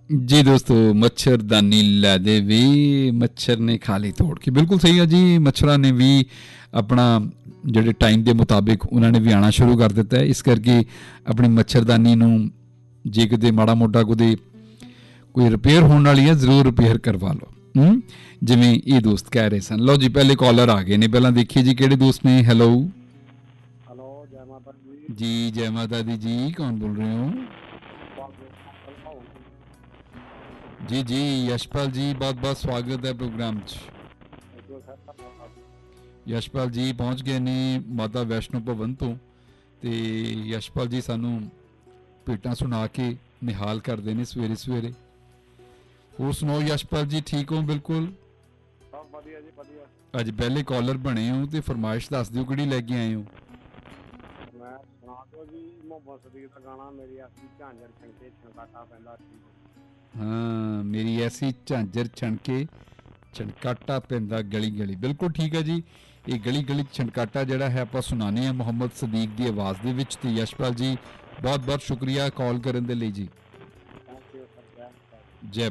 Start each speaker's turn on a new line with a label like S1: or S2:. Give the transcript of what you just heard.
S1: जी दोस्तों, मच्छरदानी लै दे भी मच्छर ने खा ली तोड़ के। बिल्कुल सही है जी। मच्छਰਾਂ ने भी अपना ਜਿਹੜੇ ਟਾਈਮ ਦੇ ਮੁਤਾਬਿਕ ਉਹਨਾਂ ਨੇ ਵੀ ਆਉਣਾ ਸ਼ੁਰੂ ਕਰ ਦਿੱਤਾ ਹੈ। ਇਸ ਕਰਕੇ ਆਪਣੀ ਮੱਛਰਦਾਨੀ ਨੂੰ ਜੇ ਕਿਤੇ ਮਾੜਾ ਮੋਟਾ ਕੋਈ ਰਿਪੇਅਰ ਹੋਣ ਵਾਲੀ ਹੈ ਜ਼ਰੂਰ ਰਿਪੇਅਰ ਕਰਵਾ ਲਓ। ਜਿਵੇਂ ਇਹ ਦੋਸਤ ਕਹਿ ਰਹੇ ਸਨ। ਲਓ ਜੀ, ਪਹਿਲੇ ਕਾਲਰ ਆ ਗਏ ਨੇ। ਪਹਿਲਾਂ ਦੇਖੀਏ ਜੀ ਕਿਹੜੇ ਦੋਸਤ ਨੇ। ਹੈਲੋ
S2: ਹੈਲੋ, ਜੈ ਮਾਤਾ ਦੀ
S1: ਜੀ। ਜੈ ਮਾਤਾ ਦੀ ਜੀ। ਕੌਣ ਬੋਲ ਰਹੇ ਹੋ? जी जी यशपाल जी, बहुत बहुत स्वागत है प्रोग्राम यशपाल जी पहुँच गए ने माता वैष्णो भवन तो ते यशपाल जी सानू भेटां सुना के निहाल करते हैं सवेरे सवेरे। होर सुनाओ यशपाल जी, ठीक हो? बिल्कुल अज पहले कॉलर बने हो तो फरमाइश दस दिओ किहड़ी लैके आए हो?
S2: मैं सुना दो जी मोहम्मद सदीक दा गाना मेरी ऐसी झांझर छणके छणकाटा पैंदा सी।
S1: हाँ, मेरी ऐसी झांझर छणके छणकाटा पैंदा गली गली। बिल्कुल ठीक है जी। ये गली गली छणकाटा जिहड़ा है आपां सुनाने हैं मोहम्मद सदीक की आवाज़ दे विच। ते यशपाल जी बहुत बहुत शुक्रिया कॉल करन दे लई जी।